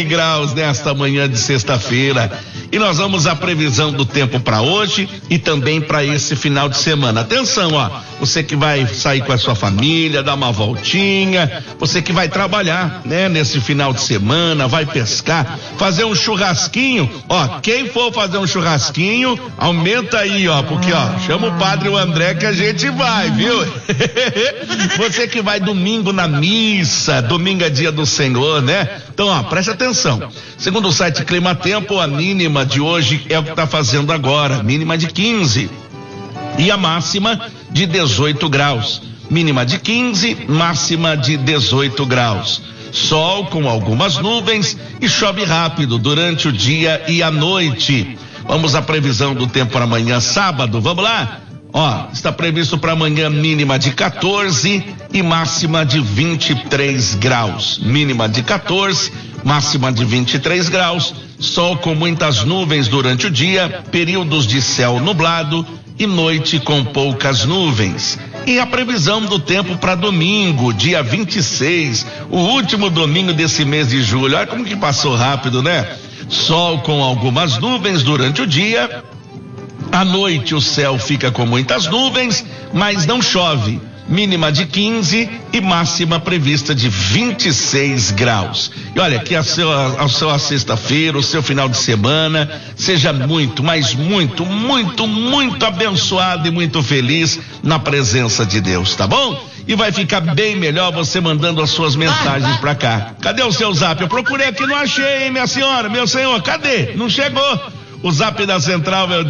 graus nesta manhã de sexta-feira. E nós vamos à previsão do tempo para hoje e também para esse final de semana. Atenção, ó, você que vai sair com a sua família, dar uma voltinha, você que vai trabalhar, né, nesse final de semana, vai pescar, fazer um churrasquinho, ó, quem for fazer um churrasquinho, aumenta aí, ó, porque, ó, chama o padre o André que a gente vai, viu? Você que vai domingo na missa, domingo é dia do Senhor, né? Então, ó, preste atenção. Segundo o site Clima Tempo, a mínima de hoje é o que está fazendo agora, mínima de 15 e a máxima de 18 graus. Mínima de 15, máxima de 18 graus. Sol com algumas nuvens e chove rápido durante o dia e a noite. Vamos à previsão do tempo para amanhã, sábado, vamos lá? Ó, está previsto para amanhã mínima de 14 e máxima de 23 graus. Mínima de 14, máxima de 23 graus. Sol com muitas nuvens durante o dia, períodos de céu nublado e noite com poucas nuvens. E a previsão do tempo para domingo, dia 26, o último domingo desse mês de julho. Olha como que passou rápido, né? Sol com algumas nuvens durante o dia. À noite o céu fica com muitas nuvens, mas não chove. Mínima de 15 e máxima prevista de 26 graus. E olha, que a sua sexta-feira, o seu final de semana, seja muito, mas muito, muito, muito abençoado e muito feliz na presença de Deus, tá bom? E vai ficar bem melhor você mandando as suas mensagens pra cá. Cadê o seu zap? Eu procurei aqui, não achei, hein, minha senhora, meu senhor, cadê? Não chegou. O zap da central é o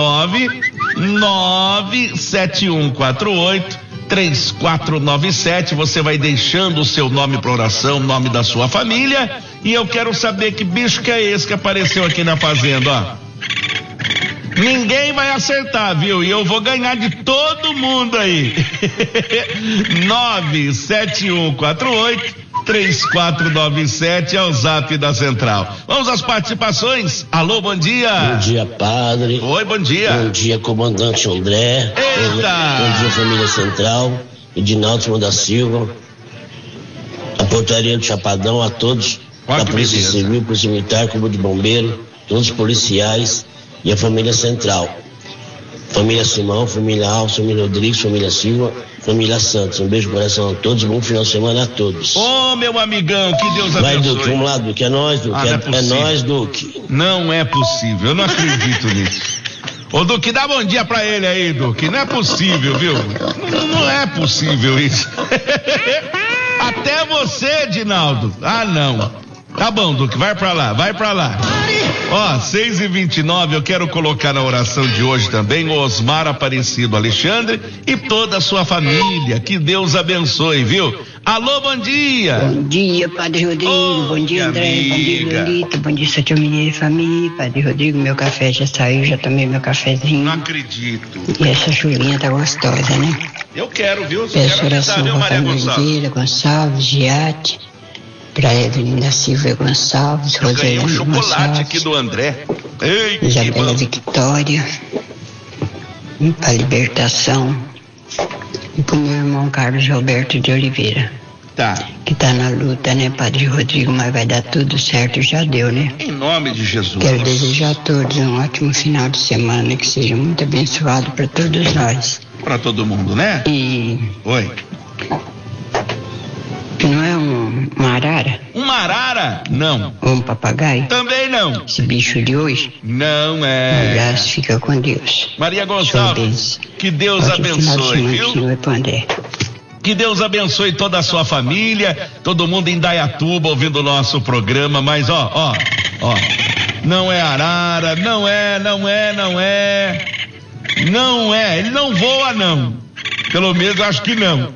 19-97148-3497. Você vai deixando o seu nome para oração, nome da sua família. E eu quero saber que bicho que é esse que apareceu aqui na fazenda, ó. Ninguém vai acertar, viu? E eu vou ganhar de todo mundo aí. 97148-3497 é o zap da central. Vamos às participações. Alô, bom dia. Bom dia, padre. Oi, bom dia. Bom dia, comandante André. Eita. Bom dia, família central. Edinaldo da Silva. A portaria do Chapadão, a todos. Olha da Polícia Civil, Polícia Militar, Corpo de Bombeiro, todos os policiais e a família central. Família Simão, família Alves, família Rodrigues, família Silva, família Santos. Um beijo no coração a todos, bom final de semana a todos. Ô, meu amigão, que Deus abençoe. Vai, Duque, vamos lá, Duque, é nós, Duque, é nós, Duque. Não é possível, eu não acredito nisso. Ô, Duque, dá bom dia pra ele aí, Duque, não é possível, viu? Não é possível isso. Até você, Edinaldo. Ah, não. Tá bom, Duque, vai pra lá, vai pra lá. Ó, 6h29, eu quero colocar na oração de hoje também o Osmar Aparecido Alexandre e toda a sua família. Que Deus abençoe, viu? Alô, bom dia. Bom dia, Padre Rodrigo. Bom dia, André. Bom dia, Lolita. Bom dia, Santa Menina e família. Padre Rodrigo, meu café já saiu, já tomei meu cafezinho. Não acredito. E essa chuvinha tá gostosa, né? Eu quero, viu? Peço oração pra Carmelina Gonçalves, Giate, pra Evelina Silva Gonçalves, eu ganhei um Roselina chocolate Gonçalves, aqui do André. Ei, Isabela Victória, pra Libertação, e pro meu irmão Carlos Roberto de Oliveira. Tá. Que tá na luta, né, Padre Rodrigo, mas vai dar tudo certo, já deu, né? Em nome de Jesus. Quero desejar a todos um ótimo final de semana, que seja muito abençoado para todos nós. Para todo mundo, né? E Oi. que não é uma arara? Uma arara? Não. Ou um papagaio? Também não. Esse bicho de hoje? Não Um é. abraço, fica com Deus. Maria Gonçalves, que Deus abençoe, viu? Que Deus abençoe toda a sua família, todo mundo em Dayatuba ouvindo o nosso programa, mas ó, não é arara, não é, ele não voa não, pelo menos acho que não.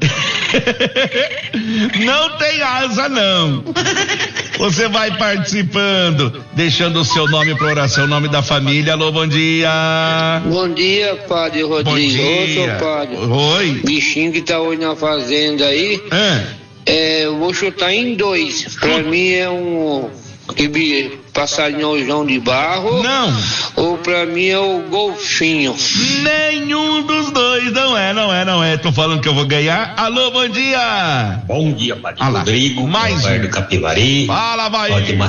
Não tem asa não. Você vai participando, deixando o seu nome para oração, o nome da família. Alô, bom dia. Bom dia, Padre Rodrigo. Bom dia. Ô, seu padre. Oi. Bichinho que tá hoje na fazenda aí. Eu vou chutar em 2. Pra mim é um passarinhão de barro. Não. Ou pra mim é o golfinho. Nenhum dos dois, não é. Tô falando que eu vou ganhar. Alô, bom dia. Bom dia, Padre Olá. Rodrigo. Mais do Capivari. Fala, vai. Ótima